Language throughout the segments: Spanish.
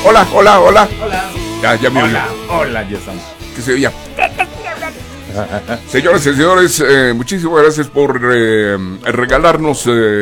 Hola, hola, hola. Hola. Ya me Hola, hola, ya estamos. que se oía. Señoras y señores, muchísimas gracias por regalarnos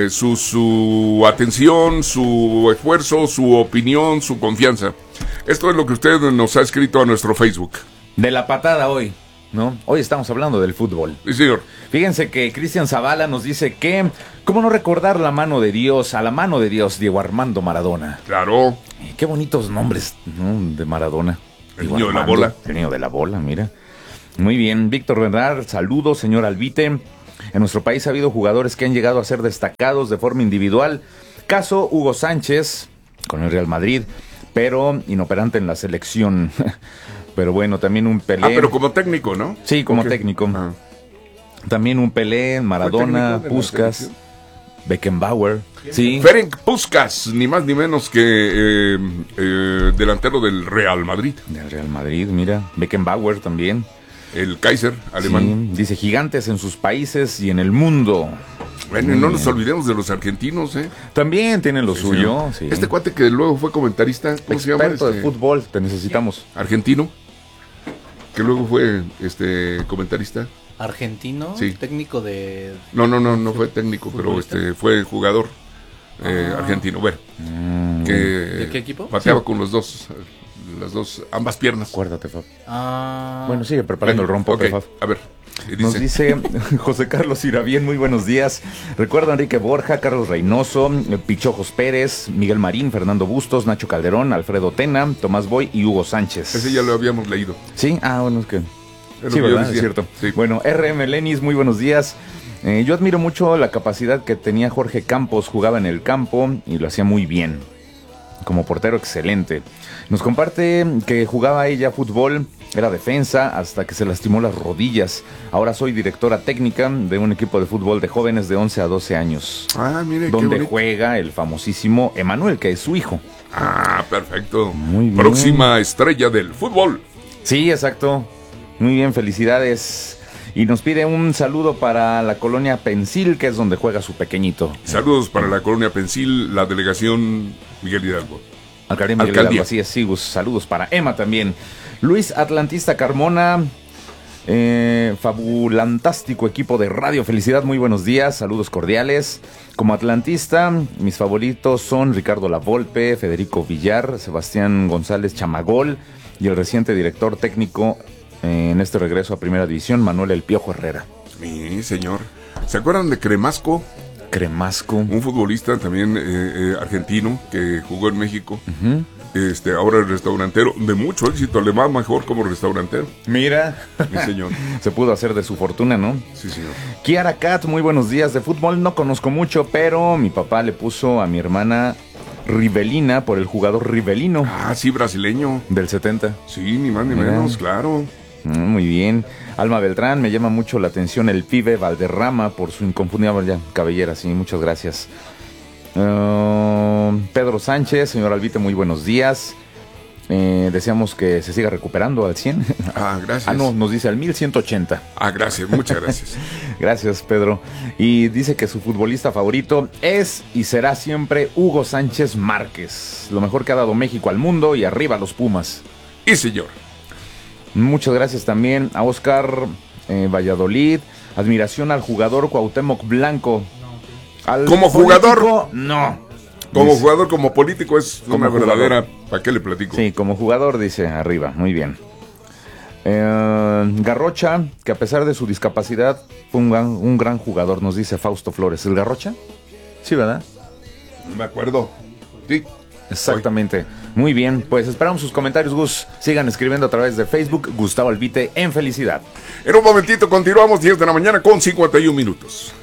su atención, su esfuerzo, su opinión, su confianza. Esto es lo que usted nos ha escrito a nuestro Facebook. De la patada hoy, ¿no? Hoy estamos hablando del fútbol. Sí, señor. Fíjense que Cristian Zavala nos dice que, ¿cómo no recordar la mano de Dios, a la mano de Dios, Diego Armando Maradona? Claro. Qué bonitos nombres, ¿no? De Maradona. El Diego niño de la Armando, bola. El niño de la bola, mira. Muy bien, Víctor Bernard, saludos, señor Albite. En nuestro país ha habido jugadores que han llegado a ser destacados de forma individual. Caso Hugo Sánchez, con el Real Madrid, pero inoperante en la selección. Pero bueno, también un Pelé. Ah, pero como técnico, ¿no? Sí, como Okay. técnico. Ah. También un Pelé, Maradona, técnico de la Puskás, selección. Beckenbauer. Sí. Ferenc Puskás, ni más ni menos que delantero del Real Madrid. Del Real Madrid, mira. Beckenbauer también. El Kaiser alemán. Sí, dice gigantes en sus países y en el mundo. Bueno, y no nos olvidemos de los argentinos, ¿eh? También tienen lo Sí, suyo. señor. Sí. Este cuate que luego fue comentarista, ¿cómo se llama? Experto de fútbol, te necesitamos. Argentino, que luego fue comentarista. Argentino, Sí. técnico de... No fue técnico, pero ¿Futbolista? fue jugador argentino. Bueno, que ¿De qué equipo? pateaba con las dos, ambas piernas. Acuérdate, Fab. Ah, Bueno, sigue preparando el rompope, ok, Fab. a ver, ¿qué Nos dice José Carlos Irabien, muy buenos días. Recuerdo a Enrique Borja, Carlos Reynoso, Pichojos Pérez, Miguel Marín, Fernando Bustos, Nacho Calderón, Alfredo Tena, Tomás Boy y Hugo Sánchez. Ese ya lo habíamos leído. Sí, bueno, es que... Es lo Sí, que yo ¿verdad? decía. Es cierto. Sí. Bueno, RM Lenis, muy buenos días. Yo admiro mucho la capacidad que tenía Jorge Campos, jugaba en el campo y lo hacía muy bien. Como portero excelente. Nos comparte que jugaba ella fútbol, era defensa hasta que se lastimó las rodillas. Ahora soy directora técnica de un equipo de fútbol de jóvenes de 11 a 12 años. Ah, mire, qué Donde bonito. juega el famosísimo Emanuel, que es su hijo. Ah, perfecto. Muy bien. Próxima estrella del fútbol. Sí, exacto. Muy bien, felicidades. Y nos pide un saludo para la colonia Pensil, que es donde juega su pequeñito. Saludos para la colonia Pensil, la delegación Miguel Hidalgo. Alcaldía Miguel Alcaldía. Hidalgo, así es, sí, saludos para Emma también. Luis Atlantista Carmona, fabulantástico equipo de Radio Felicidad, muy buenos días, saludos cordiales. Como atlantista, mis favoritos son Ricardo Lavolpe, Federico Villar, Sebastián González Chamagol y el reciente director técnico en este regreso a Primera División, Manuel El Piojo Herrera. Sí, señor. ¿Se acuerdan de Cremasco? Cremasco. Un futbolista también argentino que jugó en México. Ahora es restaurantero. De mucho éxito, le va mejor como restaurantero. Mira, Sí, señor. se pudo hacer de su fortuna, ¿no? Sí, señor. Kiara Cat, muy buenos días. De fútbol no conozco mucho, pero mi papá le puso a mi hermana Rivelina por el jugador Rivelino Ah, sí, brasileño. del 70. Sí, ni más ni Mira. menos, claro. Muy bien. Alma Beltrán, me llama mucho la atención el pibe Valderrama por su inconfundible cabellera. Sí, muchas gracias. Pedro Sánchez, señor Albite, muy buenos días. Deseamos que se siga recuperando al 100. Ah, gracias. No, nos dice al 1180. Ah, gracias, muchas gracias. Gracias, Pedro. Y dice que su futbolista favorito es y será siempre Hugo Sánchez Márquez. Lo mejor que ha dado México al mundo y arriba los Pumas. Y señor. Muchas gracias también a Oscar Valladolid. Admiración al jugador Cuauhtémoc Blanco. Al Como jugador. político, no. Como Dice- jugador, como político, es Como una jugador. verdadera... ¿Para qué le platico? Sí, como jugador dice arriba, muy bien. Garrocha, que a pesar de su discapacidad fue un gran jugador, nos dice Fausto Flores. ¿El Garrocha? Sí, ¿verdad? No me acuerdo. Sí. Exactamente. Muy bien, pues esperamos sus comentarios, Gus. Sigan escribiendo a través de Facebook, Gustavo Albite en Felicidad. En un momentito continuamos, 10 de la mañana con 51 minutos.